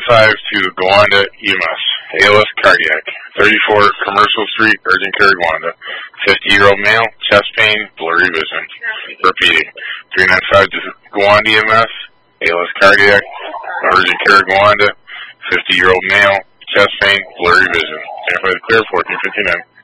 395 to Gowanda EMS, ALS cardiac. 34 Commercial Street, urgent care Gowanda. 50-year-old male, chest pain, blurry vision. Repeating. 395 to Gowanda EMS, ALS cardiac, urgent care Gowanda. 50-year-old male, chest pain, blurry vision. Stand by the clear, 1459.